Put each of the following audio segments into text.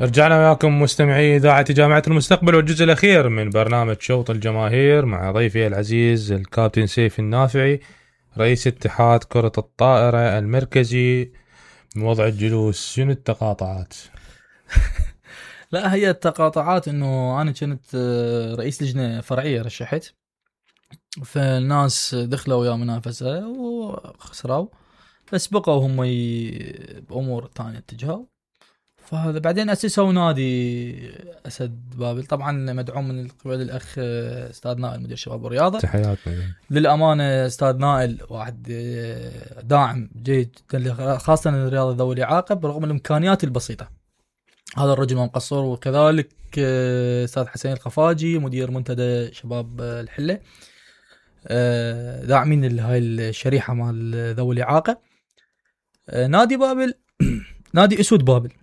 رجعنا وياكم مستمعي إذاعة جامعة المستقبل والجزء الأخير من برنامج شوط الجماهير مع ضيفي العزيز الكابتن سيف النافعي رئيس اتحاد كرة الطائرة المركزي. من وضع الجلوس شنو التقاطعات؟ لا، هي التقاطعات انه انا كنت رئيس لجنة فرعية رشحت، فالناس دخلوا ويا منافسة وخسروا، بس بقوا هم بأمور تانية اتجهوا. فهذا بعدين أسسوا نادي أسد بابل، طبعا مدعوم من قبل الأخ أستاذ نائل مدير شباب والرياضة. تحياتنا للأمانة أستاذ نائل واحد داعم جيد خاصة الرياضة ذوي الإعاقة برغم الإمكانيات البسيطة. هذا الرجل ما مقصر. وكذلك أستاذ حسين الخفاجي مدير منتدى شباب الحلة، داعمين هاي الشريحة مال ذوي الإعاقة. نادي بابل نادي أسود بابل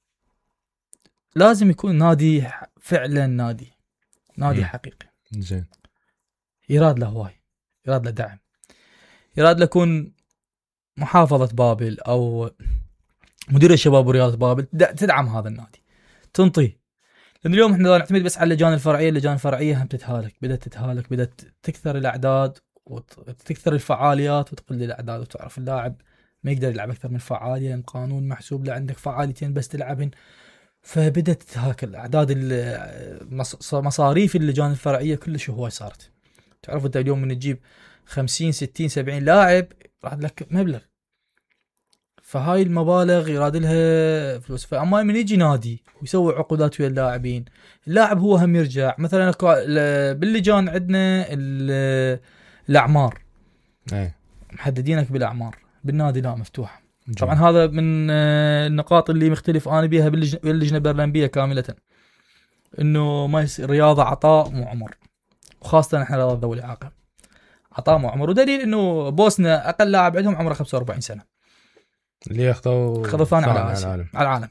لازم يكون نادي فعلا نادي حقيقي. زين. يراد له هواي، يراد له دعم، يراد له يكون محافظة بابل أو مدير الشباب ورياضة بابل تدعم هذا النادي، تنطيه. لأن اليوم احنا نعتمد بس على اللجان الفرعية. اللجان الفرعية هم بدأت تتهالك، بدأت تكثر الأعداد وتكثر الفعاليات وتقل الأعداد، وتعرف اللاعب ما يقدر يلعب أكثر من فعالية، يعني قانون محسوب له عندك فعاليتين بس تلعبهن. فبدأت تتهاكل أعداد مصاريف اللجان الفرعية كلش هواي صارت. تعرف أنت اليوم من تجيب 50 60 70 لاعب راح لك مبلغ، فهاي المبالغ يراد لها فلوس. فأما من يجي نادي ويسوي عقودات ويا اللاعبين، اللاعب هو هم يرجع. مثلا باللجان عندنا الأعمار محددينك بالأعمار، بالنادي لا مفتوح. طبعا هذا من النقاط اللي مختلف أنا بيها باللجنة البرلمبية كاملة، إنه ما يصير رياضة عطاء مو عمر، وخاصة إحنا رياضة ذوي الإعاقة عطاء مو عمر. ودليل إنه بوسنا أقل لاعب عندهم عمره 45 سنة اللي خذوا ثاني على العالم.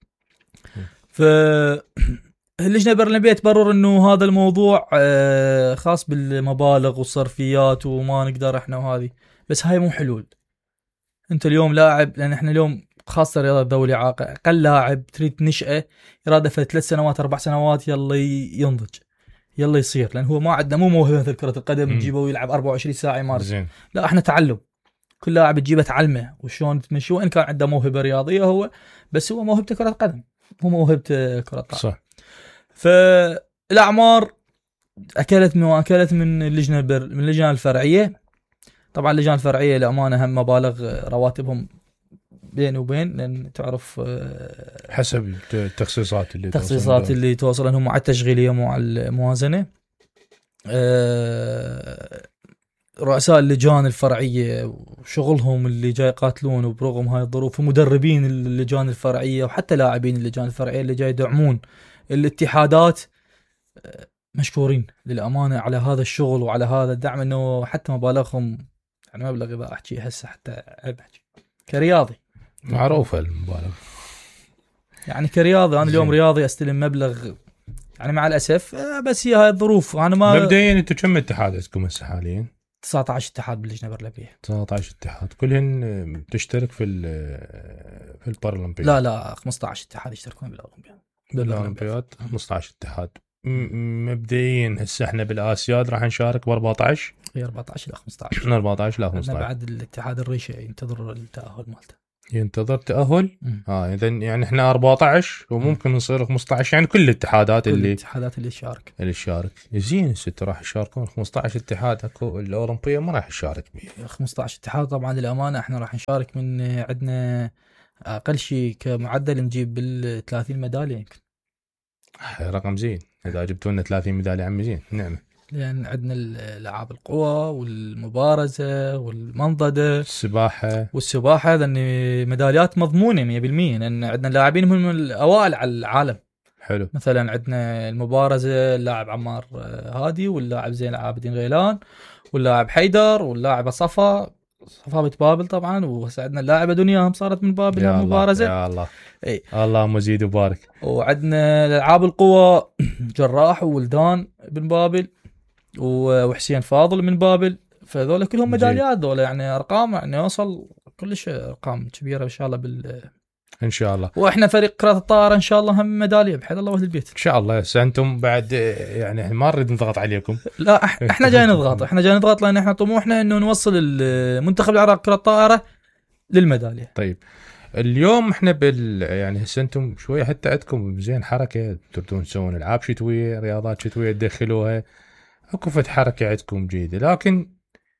فاللجنة البرلمبية تبرر إنه هذا الموضوع خاص بالمبالغ والصرفيات وما نقدر إحنا وهذه، بس هاي مو حلول. أنت اليوم لاعب، لأن إحنا اليوم خاصة رياضة ذوي الإعاقة أقل لاعب تريد نشأة إرادة في 3 سنوات 4 سنوات يلا ينضج يلا يصير، لأن هو ما عندنا مو موهبة مثل كرة القدم تجيبه ويلعب 24 ساعة يمارس. لا، إحنا تعلم، كل لاعب تجيبه تعلمه وشون تمشيه، إن كان عنده موهبة رياضية هو، بس هو موهبته كرة قدم مو موهبة كرة طائرة. صح. فالأعمار أكلت من اللجنة الفرعية. طبعا اللجان الفرعية لأمانة هم مبالغ رواتبهم بين وبين، لأن تعرف حسب التخصيصات اللي توصل لهم مع التشغيلية مع الموازنة. رؤساء اللجان الفرعية وشغلهم اللي جاي يقاتلون وبرغم هاي الظروف، ومدربين اللجان الفرعية وحتى لاعبين اللجان الفرعية اللي جاي يدعمون الاتحادات، مشكورين للأمانة على هذا الشغل وعلى هذا الدعم. إنه حتى مبالغهم يعني مبلغ إذا أحكي هسه حتى أحكي كرياضي معروفة المبالغ، يعني كرياضي أنا اليوم رياضي أستلم مبلغ يعني مع الأسف، بس هي هاي الظروف. أنا ما مبدئيا أنتوا كم اتحاد عندكم هسه حاليا؟ 19 اتحاد باللجنة البرلمبية. 19 اتحاد كلهن تشترك في البرلمبية؟ لا 15 اتحاد يشتركون بالأولمبياد. 15 اتحاد. مبدئيا هسه احنا بالآسياد راح نشارك ب 14 هي 14 ل 15 من 14 ل 15. بعد الاتحاد الريشه ينتظر التأهل مالته، ينتظر تأهل. اذا يعني احنا 14 وممكن نصير 15، يعني كل الاتحادات اللي تشارك زين. ست راح يشاركون 15 اتحاد. اكو الأولمبية ما راح يشارك بيه 15 اتحاد. طبعا للأمانة احنا راح نشارك من عندنا اقل شيء كمعدل نجيب بال 30 ميدالية يمكن. رقم زين اذا جبتوا لنا 30 ميدالية عمي زين. نعم، لأن عندنا الألعاب القوى والمبارزة والمنضدة والسباحة لأن ميداليات مضمونة 100%، لأن عندنا لاعبين من الأوائل على العالم. حلو. مثلا عندنا المبارزة اللاعب عمار هادي، واللاعب زين العابدين غيلان، واللاعب حيدر، واللاعب صفا بيت بابل طبعا. وساعدنا اللاعبة دنيا هم صارت من بابل المبارزة. يا الله الله مزيد وبارك. وعندنا الألعاب القوى جراح وولدان بن بابل وحسين فاضل من بابل. فذولا كلهم ميداليات، ذولا يعني ارقام يعني يوصل كلش ارقام كبيره ان شاء الله ان شاء الله. واحنا فريق كرة الطائرة ان شاء الله هم ميدالية بحيث الله واهل البيت ان شاء الله. هسه انتم بعد يعني ما نريد نضغط عليكم. لا احنا جاي نضغط، احنا جاي نضغط لان احنا طموحنا انه نوصل المنتخب العراقي كرة الطائرة للميدالية. طيب اليوم احنا يعني هسه انتم شويه حتى عندكم زين حركه تردون تسوون العاب شتويه، رياضات شتويه تدخلوها، اكو فد حركه عندكم جيده، لكن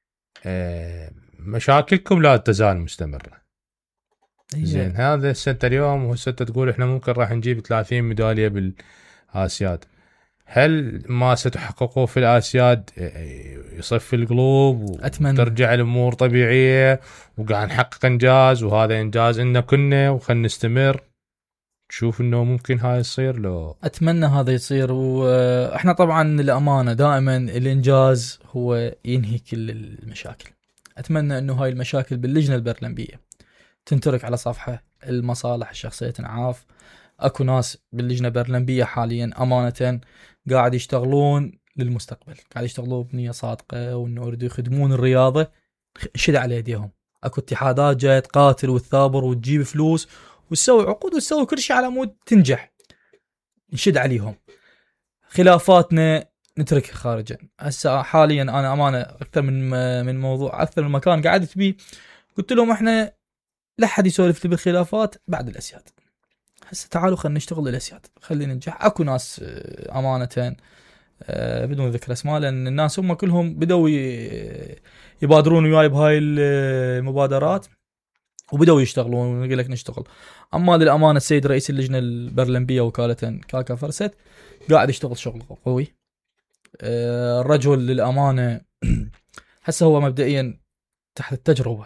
مشاكلكم لا تزال مستمره. زين هذا السنه اليوم وهسه تقول احنا ممكن راح نجيب 30 ميداليه بالاسياد. هل ما ستحققوا في الاسياد يصفي القلوب وترجع الامور طبيعيه وقاعد نحقق انجاز، وهذا انجاز إننا كنا وخلنا نستمر؟ تشوف انه ممكن هاي يصير؟ لو اتمنى هذا يصير، واحنا طبعا الامانه دائما الانجاز هو ينهي كل المشاكل. اتمنى انه هاي المشاكل باللجنه البرلمبيه تنترك على صفحه، المصالح الشخصيه تنعاف. اكو ناس باللجنه البرلمبيه حاليا امانه قاعد يشتغلون للمستقبل، قاعد يشتغلون بنيه صادقه وانه يريدوا يخدمون الرياضه، شد على ايديهم. اكو اتحادات جايه تقاتل وتثابر وتجيب فلوس وتسوي عقود وتسوي كل شيء على مود تنجح، نشد عليهم. خلافاتنا نتركها خارجا. هسه حاليا انا امانه اكثر من موضوع، اكثر من مكان قعدت بيه قلت لهم احنا لا حد يسولف لي بالخلافات بعد الاسياد. هسه تعالوا خلينا نشتغل الاسياد، خلينا ننجح. اكو ناس امانه بدون ذكر اسماء لان الناس هم كلهم بدوا يبادرون وياي بهاي المبادرات وبدوا يشتغلون ويقول لك نشتغل. اما للامانه السيد رئيس اللجنه البرلمبيه وكاله كاكا فرست قاعد يشتغل شغل قوي. الرجل للامانه هسه هو مبدئيا تحت التجربه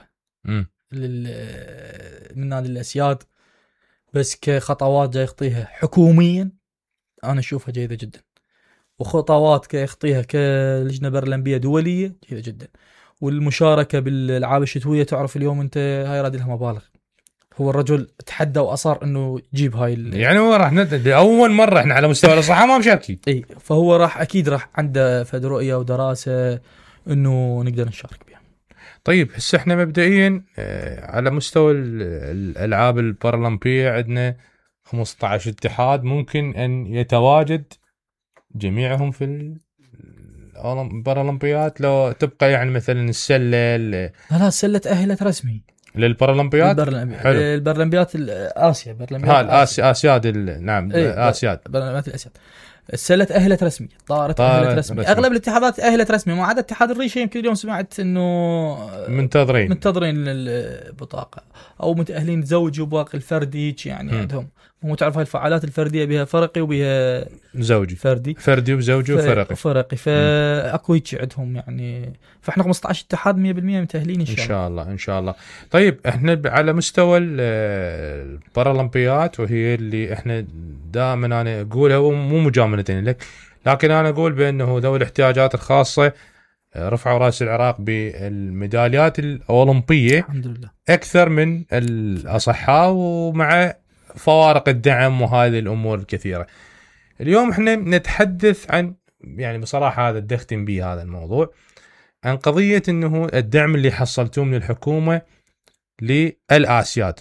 من نادي الاسياد، بس كخطوات جاي يخطيها حكوميا انا اشوفها جيده جدا، وخطوات كيخطيها كلجنه برلمبيه دوليه جيده جدا. والمشاركه بالالعاب الشتويه تعرف اليوم انت هاي راد لها مبالغ. هو الرجل تحدى واصر انه يجيب هاي يعني هو راح اول مره احنا على مستوى الاصحاء ما مشاركين. اي فهو راح اكيد راح عنده فد رؤيه ودراسه انه نقدر نشارك بها. طيب هسه احنا مبدئيا على مستوى الالعاب البارالمبيه عندنا 15 اتحاد ممكن ان يتواجد جميعهم في البارالمبيات. لو تبقى يعني مثلا السله لا السله تاهلت رسمي للبارالمبيات. البرلمبيات اسيا، برلمبيات اسياد نعم اسياد، برلمبيات الاسياد. السله تاهلت رسمي، طارت تاهلت رسمي. اغلب الاتحادات تاهلت رسمي ما عدا اتحاد الريشه. يمكن اليوم سمعت انه منتظرين البطاقه او متاهلين يتزوجوا باقي الفردي يعني. عندهم مو تعرف هاي الفعاليات الفرديه بها فرقي وبها زوجي، فردي وزوجي وفرقي فاكو هيك عندهم يعني. فاحنا 15 اتحاد 100% متاهلين ان شاء الله. طيب احنا على مستوى البارالمبيات، وهي اللي احنا دائما انا اقولها ومو مجامله لك، لكن انا اقول بانه ذوي الاحتياجات الخاصه رفعوا راس العراق بالميداليات الاولمبيه الحمد لله اكثر من الاصحاء، ومع فوارق الدعم وهذه الامور الكثيره. اليوم احنا نتحدث عن يعني بصراحه هذا دختم به هذا الموضوع عن قضيه انه الدعم اللي حصلتوه من الحكومه للاسياد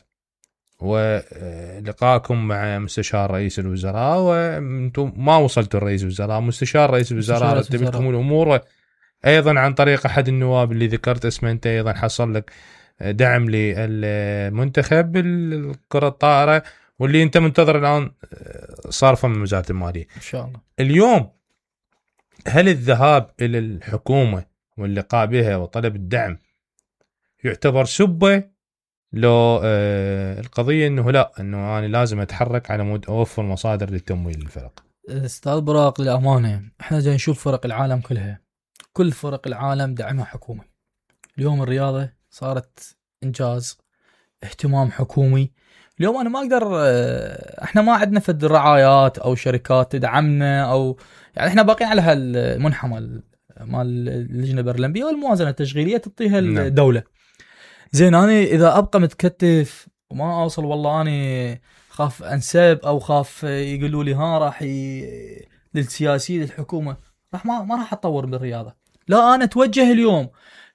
ولقاءكم مع مستشار رئيس الوزراء، وانتم ما وصلتوا لرئيس الوزراء، مستشار رئيس الوزراء رتب لكم الامور، ايضا عن طريق احد النواب اللي ذكرت اسمه انت ايضا حصل لك دعم للمنتخب بالكرة الطائرة، واللي انت منتظر الان صارفه من وزارة المالية ان شاء الله. اليوم هل الذهاب الى الحكومة واللقاء بها وطلب الدعم يعتبر سبة؟ لو القضية انه لا، انه انا لازم اتحرك على مود اوفر مصادر للتمويل للفرق؟ استاذ براق للامانة احنا جاي نشوف فرق العالم كلها، كل فرق العالم دعمها حكومي. اليوم الرياضة صارت إنجاز، اهتمام حكومي. اليوم أنا ما أقدر، إحنا ما عندنا فد رعايات أو شركات تدعمنا، أو يعني إحنا باقين على هالمنحمى مال اللجنة البرلمبية والموازنة التشغيلية تعطيها الدولة. زين أنا إذا أبقى متكتف وما أوصل، والله أنا خاف أنسب أو خاف يقولوا لي راح للسياسيين للحكومة، راح ما راح أتطور بالرياضة. لا أنا أتوجه اليوم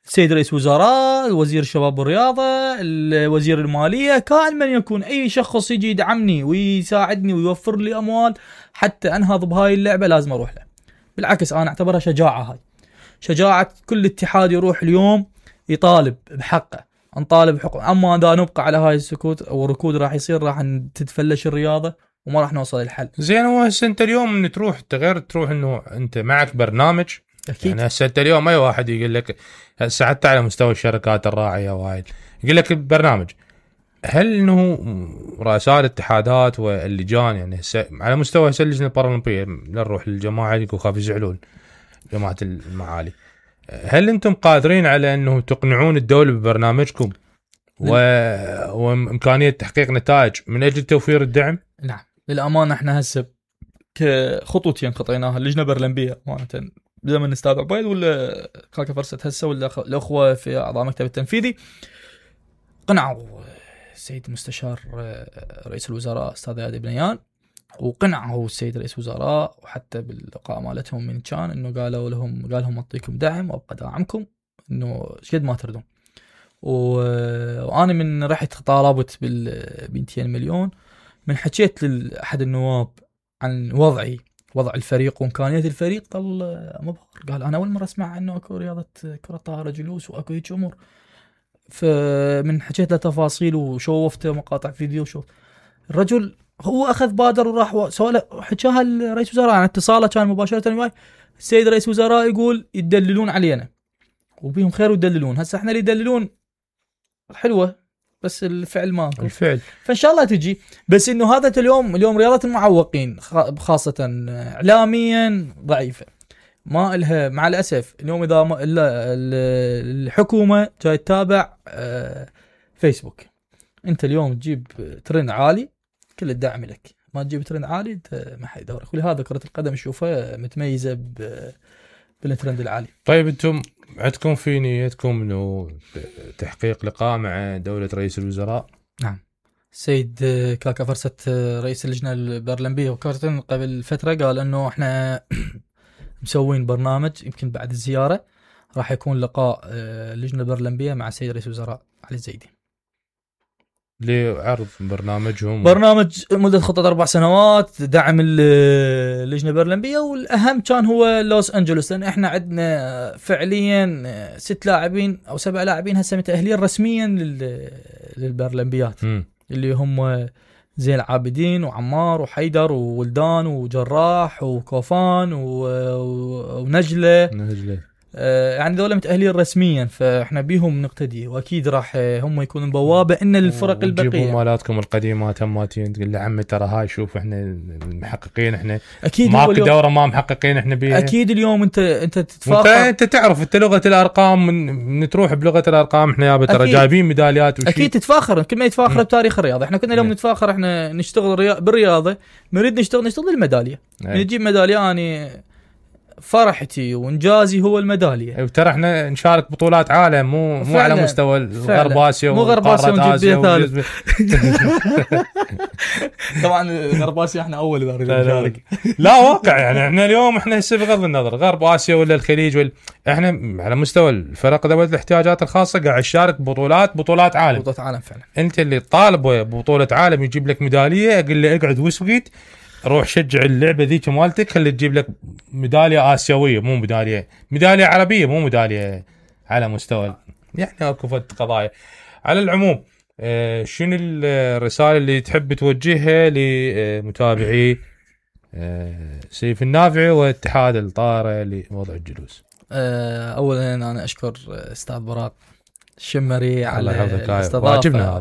السيد رئيس وزراء، وزير الشباب والرياضة، وزير المالية، كائن من يكون أي شخص يجي يدعمني ويساعدني ويوفر لي أموال حتى أنهض بهاي اللعبة لازم أروح له. بالعكس أنا أعتبرها شجاعة، هاي شجاعة كل اتحاد يروح اليوم يطالب بحقه، نطالب بحقوق. أما إذا نبقى على هاي السكوت أو الركود راح يصير، راح تتفلش الرياضة وما راح نوصل للحل. زين، هو هسه انت اليوم ان تروح غير تروح انه انت معك برنامج. أكيد. يعني هسه انت اليوم اي واحد يقول لك هسه حتى على مستوى الشركات الراعيه وهاي يقول لك برنامج، هل انه رؤساء الاتحادات واللجان يعني هسه على مستوى هسه اللجنه البارالمبيه لا نروح للجماعه اللي خاف يزعلون جماعه المعالي، هل انتم قادرين على انه تقنعون الدوله ببرنامجكم وامكانيه تحقيق نتائج من اجل توفير الدعم؟ نعم للامانه احنا هسه كخطوتين خطيناها اللجنه البرلمبيه معناته بزمن الاستاذ عبيد ولا كاكا فرست هسه ولا الاخوه في اعضاء المكتب التنفيذي، قنعوا السيد المستشار رئيس الوزراء استاذ عادل بنيان، وقنعه السيد رئيس الوزراء وحتى باللقاء مالتهم من كان انه قال لهم اعطيكم دعم وابقى داعمكم انه شد ما تردون. وانا من رحت طالبت بال 200 مليون، من حكيت لاحد النواب عن وضع الفريق وامكانيات الفريق ظل مبهر، قال انا اول مره اسمع انه اكو رياضه كره طائره جلوس واكو هيك امور. فمن حكيت له تفاصيل وشوفته مقاطع فيديو، شوف الرجل هو اخذ بادر وراح سؤال حكاها الرئيس وزراء عن اتصاله كان مباشره وياي. السيد رئيس وزراء يقول يدللون علينا وبيهم خير ويدللون، هسه احنا اللي يدللون حلوه بس الفعل ما الفعل، فان شاء الله تجي. بس انه هذا اليوم رياضه المعوقين خاصه اعلاميا ضعيفه، ما إلها مع الاسف. اليوم اذا الحكومه جاي تتابع فيسبوك، انت اليوم تجيب ترند عالي كل الدعم لك، ما تجيب ترند عالي انت ما حد يدورك. ولهذا كره القدم نشوفها متميزه بالترند العالي. طيب انتم عندكم في نيتكم انه تحقيق لقاء مع دوله رئيس الوزراء؟ نعم، السيد كاكا فرست رئيس اللجنه البرلمبيه وكارتن قبل فتره قال انه احنا مسوين برنامج، يمكن بعد الزياره راح يكون لقاء اللجنه البرلمبيه مع السيد رئيس الوزراء علي الزيدي لعرض برنامجهم، برنامج مدة خطة 4 سنوات دعم اللجنة البرلمبية. والأهم كان هو لوس أنجلوس، لأن إحنا عندنا فعليا 6 لاعبين أو 7 لاعبين هسه متأهلين رسميا للبرلمبيات اللي هم زين العابدين وعمار وحيدر وولدان وجراح وكوفان ونجلة يعني دولة متأهلين رسميا، فاحنا بيهم نقتدي، واكيد راح هم يكونوا بوابة ان الفرق البقية. جيبوا مالاتكم القديمات هماتين تقول له عمي ترى هاي شوف احنا محققين، احنا اكيد ماكو دورة ما محققين احنا بيها. اكيد اليوم انت تتفاخر، انت تعرف انت لغة الارقام من تروح بلغة الارقام احنا يابا ترى جايبين ميداليات وشي. اكيد تتفاخر، كل ما يتفاخر بتاريخ الرياضة. احنا كنا اليوم نتفاخر احنا نشتغل بالرياضة، نريد نشتغل الميدالية، نجيب ميدالية يعني فرحتي وانجازي هو الميداليه. وترى احنا نشارك بطولات عالم مو على مستوى الغرب اسيا وقاره اسيا طبعا غرب اسيا احنا اول اذا نريد نشارك. لا واقع يعني احنا اليوم احنا هسه بغض النظر غرب اسيا ولا الخليج احنا على مستوى الفرق ذوي الاحتياجات الخاصه قاعد نشارك بطولات عالم فعلا. انت اللي طالب ببطوله عالم يجيب لك ميداليه، اقول له اقعد واسكت روح شجع اللعبه ذيك مالتك خلي تجيب لك ميداليه اسيويه، مو ميداليه عربيه، مو ميداليه على مستوى يعني اكو فد قضايا. على العموم شنو الرساله اللي تحب توجهها لمتابعي سيف النافعي واتحاد الطائره لوضع الجلوس؟ اولا انا اشكر استاذ براق الشمري على الاستضافه.